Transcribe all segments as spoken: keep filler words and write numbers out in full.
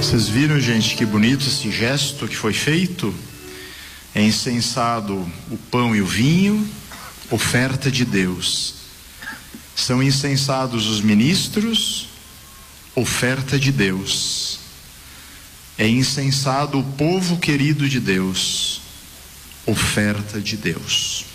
Vocês viram, gente, que bonito esse gesto que foi feito? É incensado o pão e o vinho, oferta de Deus. São incensados os ministros, oferta de Deus. É incensado o povo querido de Deus, oferta de Deus.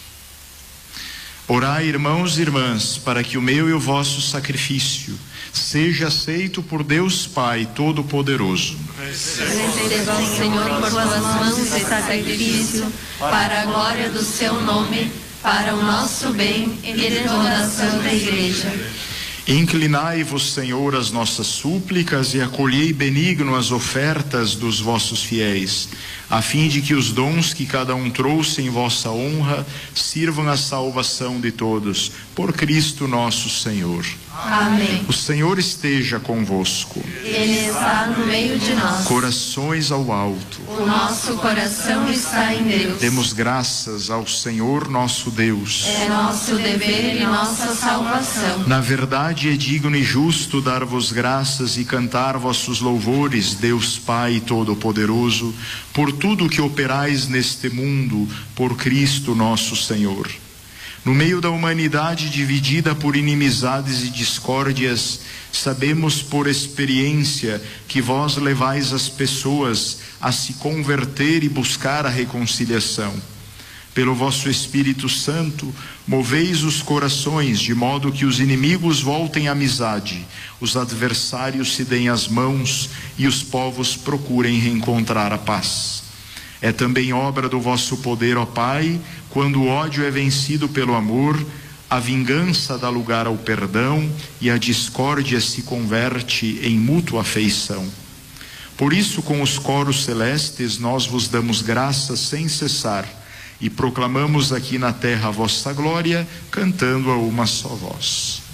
Orai, irmãos e irmãs, para que o meu e o vosso sacrifício seja aceito por Deus Pai Todo-Poderoso. Receba, Senhor, por tuas mãos esse sacrifício, para a glória do seu nome, para o nosso bem e de toda a Santa Igreja. Inclinai-vos, Senhor, às nossas súplicas e acolhei benigno as ofertas dos vossos fiéis, a fim de que os dons que cada um trouxe em vossa honra sirvam à salvação de todos, por Cristo nosso Senhor. Amém. O Senhor esteja convosco. Ele está no meio de nós. Corações ao alto. O nosso coração está em Deus. Demos graças ao Senhor nosso Deus. É nosso dever e nossa salvação. Na verdade é digno e justo dar-vos graças e cantar vossos louvores, Deus Pai Todo-Poderoso, por tudo o que operais neste mundo, por Cristo nosso Senhor. No meio da humanidade dividida por inimizades e discórdias, sabemos por experiência que vós levais as pessoas a se converter e buscar a reconciliação. Pelo vosso Espírito Santo, moveis os corações, de modo que os inimigos voltem à amizade, os adversários se deem as mãos e os povos procurem reencontrar a paz. É também obra do vosso poder, ó Pai, quando o ódio é vencido pelo amor, a vingança dá lugar ao perdão e a discórdia se converte em mútua afeição. Por isso, com os coros celestes, nós vos damos graças sem cessar e proclamamos aqui na terra a vossa glória, cantando a uma só voz.